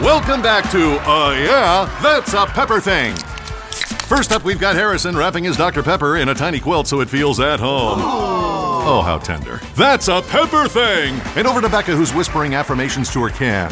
Welcome back to Yeah, That's a Pepper Thing. First up, we've got Harrison wrapping his Dr. Pepper in a tiny quilt so it feels at home. Oh, how tender. That's a Pepper Thing! And over to Becca, who's whispering affirmations to her can.